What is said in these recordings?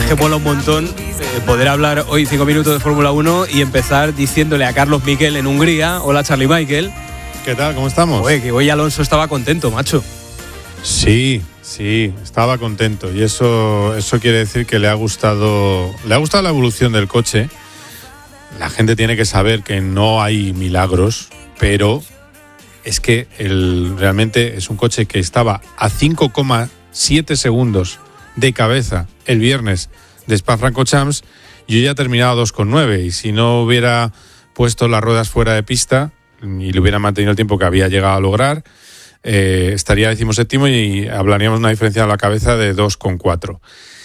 que mola un montón poder hablar hoy 5 minutos de Fórmula 1 y empezar diciéndole a Carlos Miquel en Hungría: hola Charlie Michael. ¿Qué tal? ¿Cómo estamos? Oye, que hoy Alonso estaba contento, macho. Sí, estaba contento y eso quiere decir que le ha gustado la evolución del coche. La gente tiene que saber que no hay milagros, pero es que realmente es un coche que estaba a 5,7 segundos de cabeza el viernes de Spa-Francorchamps y hoy ha terminado a 2,9, y si no hubiera puesto las ruedas fuera de pista y le hubiera mantenido el tiempo que había llegado a lograr, estaría 17º y hablaríamos de una diferencia a la cabeza de 2,4.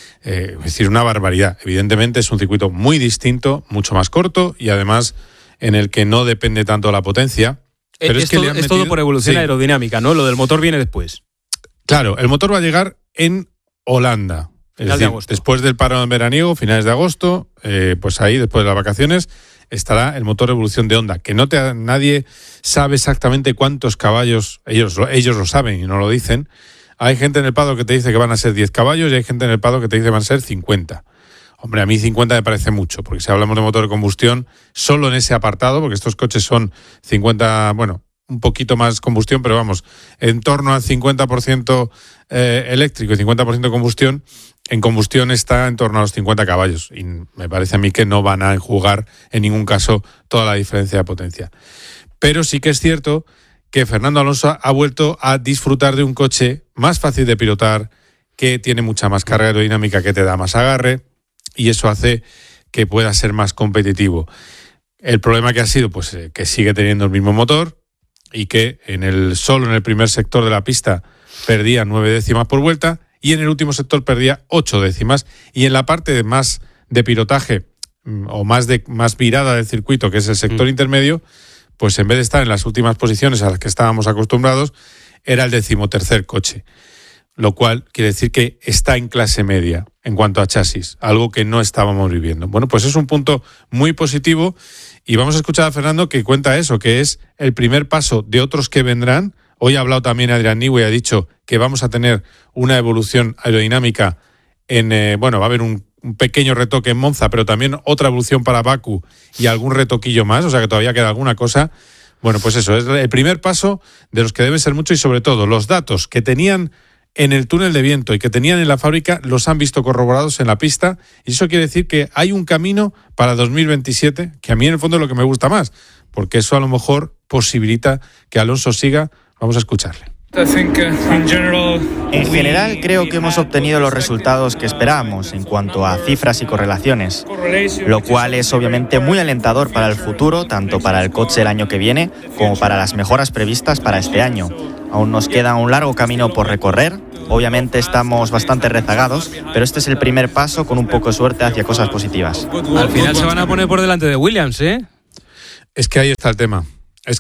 Es decir, una barbaridad. Evidentemente es un circuito muy distinto, mucho más corto y además en el que no depende tanto de la potencia. Pero es todo por evolución aerodinámica, ¿no? Lo del motor viene después. Claro, el motor va a llegar en Holanda. Es decir, después del parón veraniego, finales de agosto, pues ahí, después de las vacaciones, estará el motor evolución de Honda, que nadie sabe exactamente cuántos caballos, ellos lo saben y no lo dicen. Hay gente en el paddock que te dice que van a ser 10 caballos y hay gente en el paddock que te dice que van a ser 50. Hombre, a mí 50 me parece mucho, porque si hablamos de motor de combustión, solo en ese apartado, porque estos coches son 50, bueno, un poquito más combustión, pero vamos, en torno al 50% eléctrico y 50% combustión. En combustión está en torno a los 50 caballos y me parece a mí que no van a enjugar en ningún caso toda la diferencia de potencia. Pero sí que es cierto que Fernando Alonso ha vuelto a disfrutar de un coche más fácil de pilotar, que tiene mucha más carga aerodinámica, que te da más agarre, y eso hace que pueda ser más competitivo. El problema que ha sido pues que sigue teniendo el mismo motor y que solo en el primer sector de la pista perdía 9 décimas por vuelta y en el último sector perdía 8 décimas, y en la parte más de pilotaje o más virada del circuito, que es el sector intermedio, pues en vez de estar en las últimas posiciones a las que estábamos acostumbrados, era el 13º coche, lo cual quiere decir que está en clase media en cuanto a chasis, algo que no estábamos viviendo. Bueno, pues es un punto muy positivo y vamos a escuchar a Fernando, que cuenta eso, que es el primer paso de otros que vendrán. Hoy ha hablado también Adrian Newey, ha dicho que vamos a tener una evolución aerodinámica va a haber un pequeño retoque en Monza, pero también otra evolución para Bakú y algún retoquillo más, o sea que todavía queda alguna cosa. Bueno, pues eso, es el primer paso de los que deben ser mucho, y sobre todo los datos que tenían en el túnel de viento y que tenían en la fábrica los han visto corroborados en la pista, y eso quiere decir que hay un camino para 2027, que a mí en el fondo es lo que me gusta más, porque eso a lo mejor posibilita que Alonso siga. Vamos a escucharle. En general, creo que hemos obtenido los resultados que esperábamos en cuanto a cifras y correlaciones, lo cual es obviamente muy alentador para el futuro, tanto para el coche el año que viene como para las mejoras previstas para este año. Aún nos queda un largo camino por recorrer. Obviamente estamos bastante rezagados, pero este es el primer paso, con un poco de suerte, hacia cosas positivas. Al final se van a poner por delante de Williams, ¿eh? Es que ahí está el tema. Es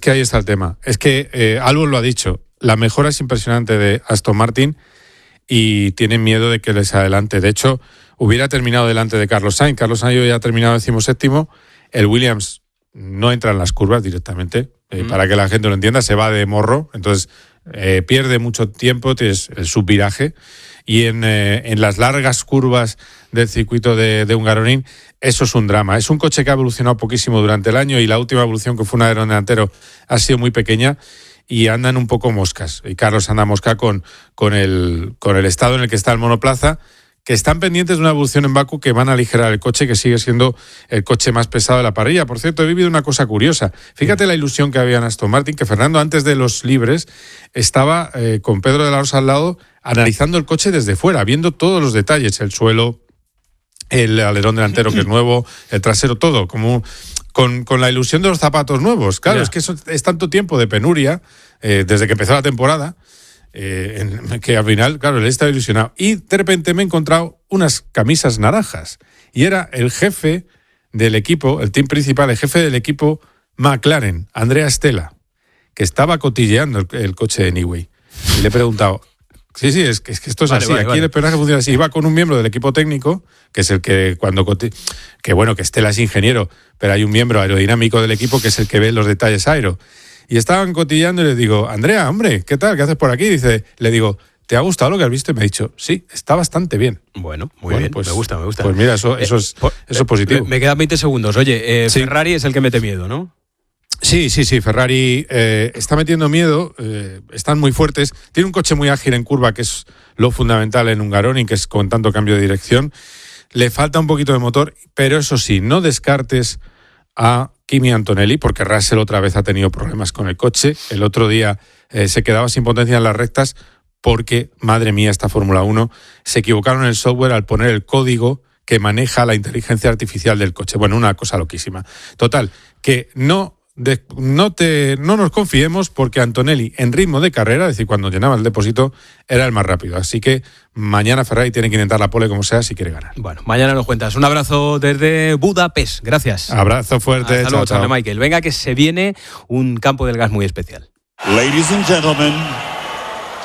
que Albon lo ha dicho. La mejora es impresionante de Aston Martin y tienen miedo de que les adelante. De hecho, hubiera terminado delante de Carlos Sainz. Carlos Sainz ya ha terminado 17º. El Williams no entra en las curvas directamente. Para que la gente lo entienda, se va de morro. Entonces, pierde mucho tiempo, tienes el subviraje. Y en las largas curvas del circuito de Hungaroring, eso es un drama. Es un coche que ha evolucionado poquísimo durante el año y la última evolución, que fue un alerón delantero, ha sido muy pequeña y andan un poco moscas. Y Carlos anda mosca con el estado en el que está el monoplaza, que están pendientes de una evolución en Bakú que van a aligerar el coche, que sigue siendo el coche más pesado de la parrilla. Por cierto, he vivido una cosa curiosa. Fíjate la ilusión que había en Aston Martin, que Fernando, antes de los libres, estaba con Pedro de la Rosa al lado, analizando el coche desde fuera, viendo todos los detalles, el suelo, el alerón delantero que es nuevo, el trasero, todo, como con la ilusión de los zapatos nuevos. Claro, es que eso es tanto tiempo de penuria, desde que empezó la temporada, que al final, claro, él estaba ilusionado. Y de repente me he encontrado unas camisas naranjas. Y era el jefe del equipo, el team principal, el jefe del equipo McLaren, Andrea Stella, que estaba cotilleando el coche de Newey. Y le he preguntado... Sí, es que esto es así. Aquí el espionaje funciona así. Iba con un miembro del equipo técnico, que es el que que Stella es ingeniero, pero hay un miembro aerodinámico del equipo que es el que ve los detalles aero. Y estaban cotilleando y le digo, Andrea, hombre, ¿qué tal? ¿Qué haces por aquí? Le digo, ¿te ha gustado lo que has visto? Y me ha dicho, sí, está bastante bien. Bueno, muy bien, pues, me gusta. Pues mira, eso es positivo. Me quedan 20 segundos. Oye, sí. Ferrari es el que mete miedo, ¿no? Sí, Ferrari está metiendo miedo, están muy fuertes, tiene un coche muy ágil en curva, que es lo fundamental en un Hungaroring, que es con tanto cambio de dirección. Le falta un poquito de motor, pero eso sí, no descartes a Kimi Antonelli, porque Russell otra vez ha tenido problemas con el coche. El otro día se quedaba sin potencia en las rectas porque, madre mía, esta Fórmula 1, se equivocaron en el software al poner el código que maneja la inteligencia artificial del coche. Bueno, una cosa loquísima. Total, que no nos confiemos, porque Antonelli en ritmo de carrera, es decir, cuando llenaba el depósito, era el más rápido. Así que mañana Ferrari tiene que intentar la pole como sea si quiere ganar. Bueno, mañana nos cuentas. Un abrazo desde Budapest. Gracias. Abrazo fuerte. Hasta luego, chao. Michael. Venga, que se viene un campo del gas muy especial. Ladies and gentlemen,